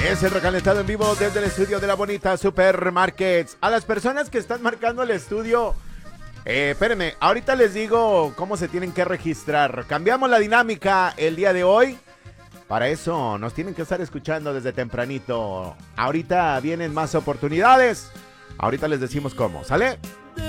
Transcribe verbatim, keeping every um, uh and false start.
Es el recalentado en vivo desde el estudio de la bonita Supermarkets. A las personas que están marcando el estudio, eh, espérenme, ahorita les digo cómo se tienen que registrar. Cambiamos la dinámica el día de hoy. Para eso nos tienen que estar escuchando desde tempranito. Ahorita vienen más oportunidades. Ahorita les decimos cómo, ¿sale?